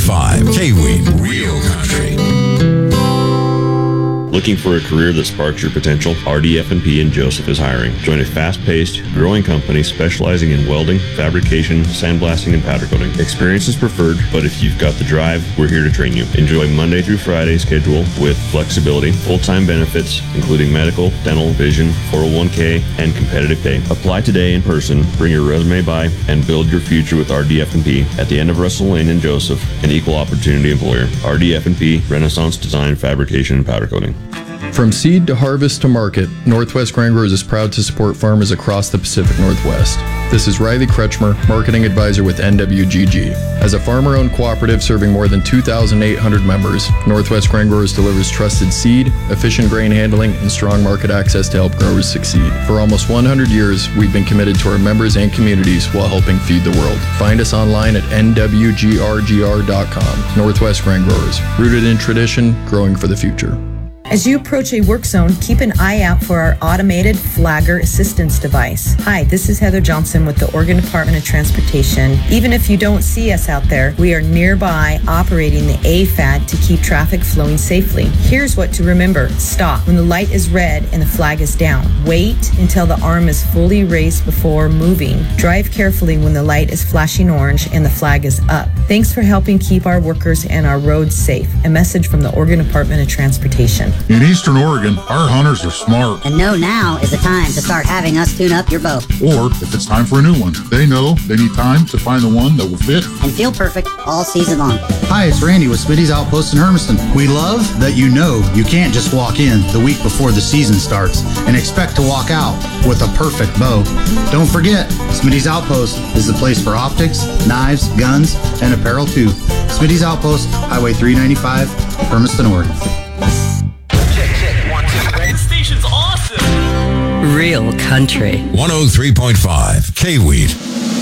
103.5 K-Weed, Real Country. Looking for a career that sparks your potential? RDF&P in Joseph is hiring. Join a fast-paced, growing company specializing in welding, fabrication, sandblasting, and powder coating. Experience is preferred, but if you've got the drive, we're here to train you. Enjoy Monday through Friday schedule with flexibility, full-time benefits, including medical, dental, vision, 401k, and competitive pay. Apply today in person, bring your resume by, and build your future with RDF&P at the end of Russell Lane in Joseph, an equal opportunity employer. RDF&P, Renaissance Design, Fabrication, and Powder Coating. From seed to harvest to market, Northwest Grain Growers is proud to support farmers across the Pacific Northwest. This is Riley Kretschmer, Marketing Advisor with NWGG. As a farmer-owned cooperative serving more than 2,800 members, Northwest Grain Growers delivers trusted seed, efficient grain handling, and strong market access to help growers succeed. For almost 100 years, we've been committed to our members and communities while helping feed the world. Find us online at nwgrgr.com. Northwest Grain Growers, rooted in tradition, growing for the future. As you approach a work zone, keep an eye out for our automated flagger assistance device. Hi, this is Heather Johnson with the Oregon Department of Transportation. Even if you don't see us out there, we are nearby operating the AFAD to keep traffic flowing safely. Here's what to remember. Stop when the light is red and the flag is down. Wait until the arm is fully raised before moving. Drive carefully when the light is flashing orange and the flag is up. Thanks for helping keep our workers and our roads safe. A message from the Oregon Department of Transportation. In Eastern Oregon, our hunters are smart. And know now is the time to start having us tune up your bow. Or, if it's time for a new one, they know they need time to find the one that will fit and feel perfect all season long. Hi, it's Randy with Smitty's Outpost in Hermiston. We love that you know you can't just walk in the week before the season starts and expect to walk out with a perfect bow. Don't forget, Smitty's Outpost is the place for optics, knives, guns, and apparel too. Smitty's Outpost, Highway 395, Hermiston, Oregon. Real Country 103.5 K-Weed.